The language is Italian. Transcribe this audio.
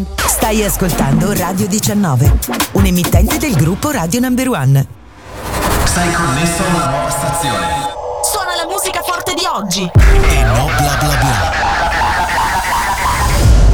Stai ascoltando Radio 19, un emittente del gruppo Radio Number One. Sei connesso a una nuova stazione. Suona la musica forte di oggi. E no bla bla bla.